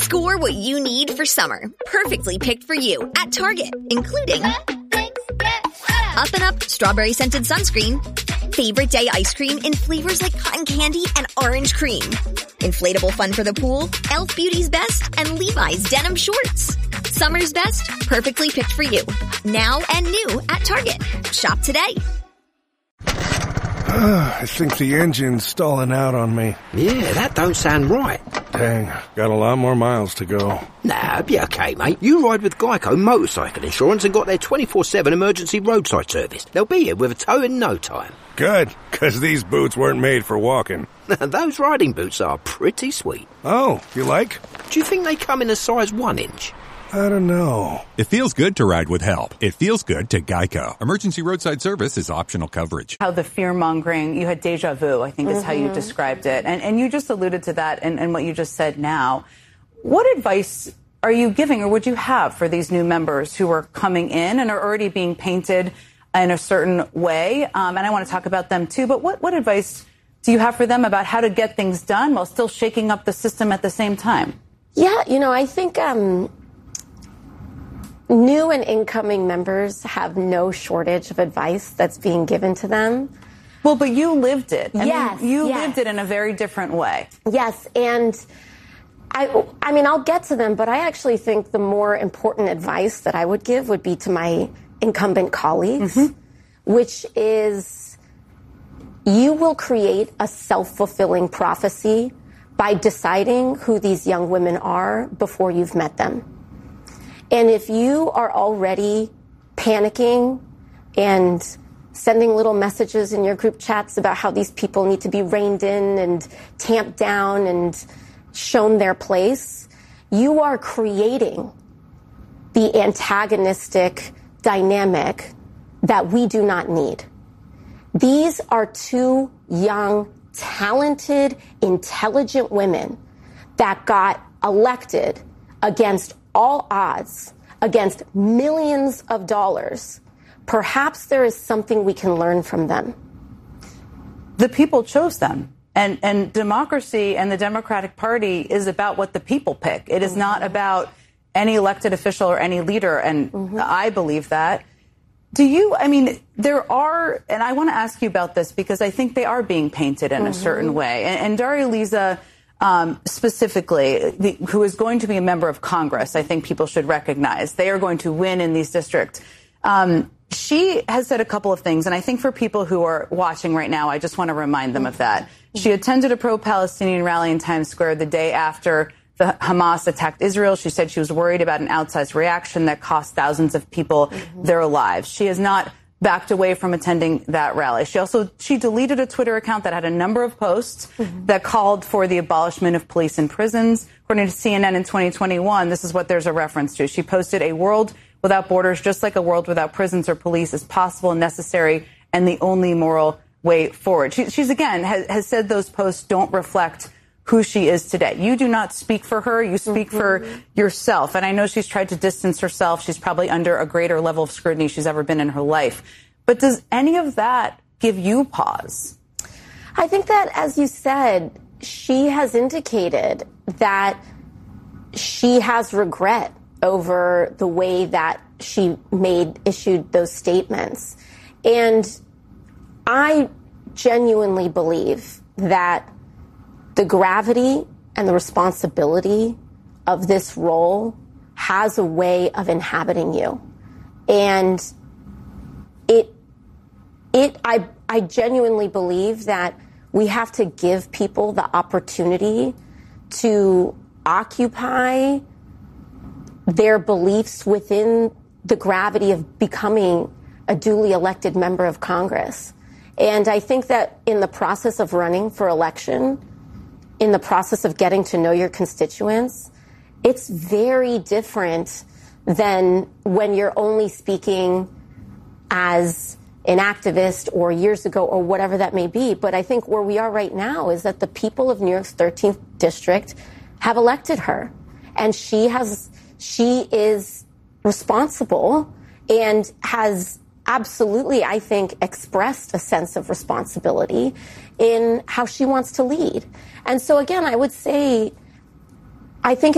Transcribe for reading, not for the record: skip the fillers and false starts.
Score what you need for summer. Perfectly picked for you at Target, including Up and Up Strawberry Scented Sunscreen, Favorite Day Ice Cream in flavors like cotton candy and orange cream, inflatable fun for the pool, Elf Beauty's Best, and Levi's Denim Shorts. Summer's best, perfectly picked for you. Now and new at Target. Shop today. I think the engine's stalling out on me. Yeah, that don't sound right. Dang, got a lot more miles to go. Nah, be okay, mate. You ride with Geico Motorcycle Insurance and got their 24/7 emergency roadside service. They'll be here with a tow in no time. Good, 'cause these boots weren't made for walking. Those riding boots are pretty sweet. Oh, you like? Do you think they come in a size 1 inch? I don't know. It feels good to ride with help. It feels good to Geico. Emergency roadside service is optional coverage. How the fear-mongering, you had deja vu, I think is how you described it. And you just alluded to that and what you just said now. What advice are you giving or would you have for these new members who are coming in and are already being painted in a certain way? And I want to talk about them too. But what advice do you have for them about how to get things done while still shaking up the system at the same time? Yeah, I think new and incoming members have no shortage of advice that's being given to them. Well, but you lived it. Yes, you lived it in a very different way. Yes, and I mean, I'll get to them, but I actually think the more important advice that I would give would be to my incumbent colleagues, which is you will create a self-fulfilling prophecy by deciding who these young women are before you've met them. And if you are already panicking and sending little messages in your group chats about how these people need to be reined in and tamped down and shown their place, you are creating the antagonistic dynamic that we do not need. These are two young, talented, intelligent women that got elected against all odds, against millions of dollars. Perhaps there is something we can learn from them. The people chose them. And democracy and the Democratic Party is about what the people pick. It is not about any elected official or any leader, and I believe that. There are, and I want to ask you about this because I think they are being painted in a certain way. And Daria Lisa, specifically, who is going to be a member of Congress, I think people should recognize. They are going to win in these districts. She has said a couple of things, and I think for people who are watching right now, I just want to remind them of that. She attended a pro-Palestinian rally in Times Square the day after the Hamas attacked Israel. She said she was worried about an outsized reaction that cost thousands of people their lives. She has not backed away from attending that rally. She deleted a Twitter account that had a number of posts that called for the abolishment of police and prisons. According to CNN in 2021, this is what there's a reference to. She posted, "A world without borders, just like a world without prisons or police, is possible and necessary and the only moral way forward." She's again has said those posts don't reflect who she is today. You do not speak for her. You speak for yourself. And I know she's tried to distance herself. She's probably under a greater level of scrutiny she's ever been in her life. But does any of that give you pause? I think that, as you said, she has indicated that she has regret over the way that she issued those statements. And I genuinely believe that the gravity and the responsibility of this role has a way of inhabiting you. And I genuinely believe that we have to give people the opportunity to occupy their beliefs within the gravity of becoming a duly elected member of Congress. And I think that in the process of running for election, in the process of getting to know your constituents, it's very different than when you're only speaking as an activist or years ago or whatever that may be. But I think where we are right now is that the people of New York's 13th district have elected her. And she is responsible and has absolutely, I think, expressed a sense of responsibility in how she wants to lead. And so, again, I would say, I think